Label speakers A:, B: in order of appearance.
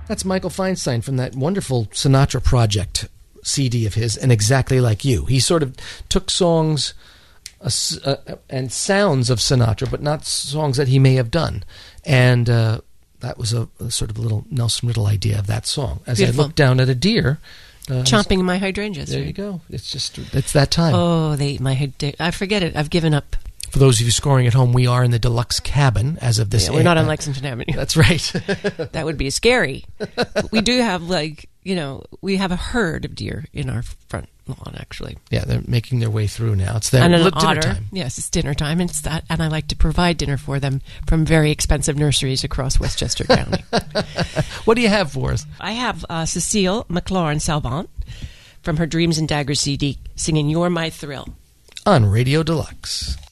A: That's Michael Feinstein from that wonderful Sinatra Project CD of his, and Exactly Like You. He sort of took songs and sounds of Sinatra, but not songs that he may have done. And that was a sort of a little Nelson Riddle idea of that song. As
B: Beautiful.
A: I looked down at a deer...
B: chomping my hydrangeas.
A: There you go. It's that time.
B: Oh, they eat my hydrangeas. I forget it. I've given up.
A: For those of you scoring at home, we are in the deluxe cabin as of this.
B: Yeah, we're not on Lexington Avenue.
A: That's right.
B: That would be scary. We do have, we have a herd of deer in our front lawn, actually.
A: Yeah, they're making their way through now. It's their
B: and an
A: dinner
B: otter.
A: time.
B: Yes, it's dinner time, and and I like to provide dinner for them from very expensive nurseries across Westchester County.
A: What do you have for us?
B: I have Cecile McLaurin Salvant from her Dreams and Daggers CD singing "You're My Thrill"
A: on Radio Deluxe.